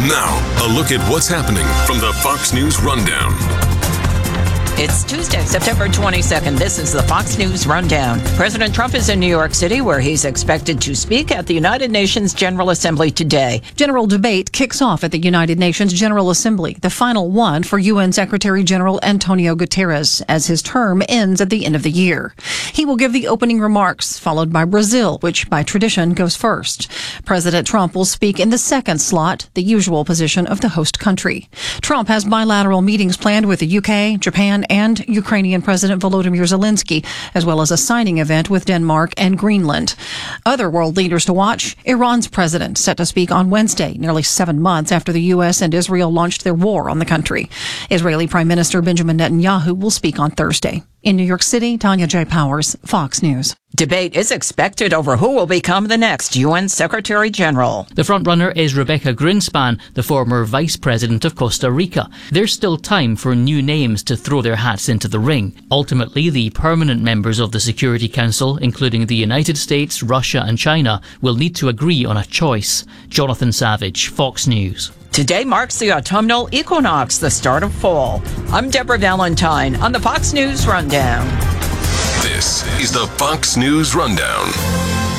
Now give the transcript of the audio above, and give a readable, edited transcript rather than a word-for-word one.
Now, a look at what's happening from the Fox News Rundown. It's Tuesday, September 22nd. This is the Fox News Rundown. President Trump is in New York City, where he's expected to speak at the United Nations General Assembly today. General debate kicks off at the United Nations General Assembly, the final one for UN Secretary General Antonio Guterres, as his term ends at the end of the year. He will give the opening remarks, followed by Brazil, which by tradition goes first. President Trump will speak in the second slot, the usual position of the host country. Trump has bilateral meetings planned with the UK, Japan, and Ukrainian President Volodymyr Zelensky, as well as a signing event with Denmark and Greenland. Other world leaders to watch: Iran's president, set to speak on Wednesday, nearly 7 months after the U.S. and Israel launched their war on the country. Israeli Prime Minister Benjamin Netanyahu will speak on Thursday. In New York City, Tanya J. Powers, Fox News. Debate is expected over who will become the next UN Secretary General. The frontrunner is Rebecca Greenspan, the former Vice President of Costa Rica. There's still time for new names to throw their hats into the ring. Ultimately, the permanent members of the Security Council, including the United States, Russia and China, will need to agree on a choice. Jonathan Savage, Fox News. Today marks the autumnal equinox, the start of fall. I'm Deborah Valentine on the Fox News Rundown. This is the Fox News Rundown.